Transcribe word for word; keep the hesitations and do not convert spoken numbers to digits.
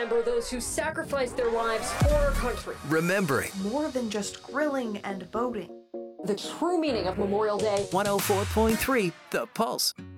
remember those who sacrificed their lives for our country. Remembering. More than just grilling and boating. The true meaning of Memorial Day. one oh four point three The Pulse.